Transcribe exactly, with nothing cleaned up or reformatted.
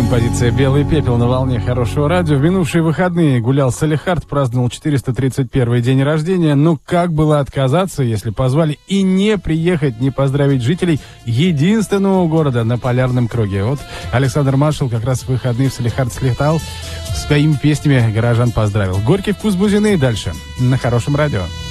Композиция «Белый пепел» на волне хорошего радио. В минувшие выходные гулял Салехард, праздновал четыреста тридцать первый день рождения. Ну как было отказаться, если позвали и не приехать, не поздравить жителей единственного города на полярном круге. Вот Александр Маршал как раз в выходные в Салехард слетал, своими песнями горожан поздравил. Горький вкус бузины и дальше на хорошем радио.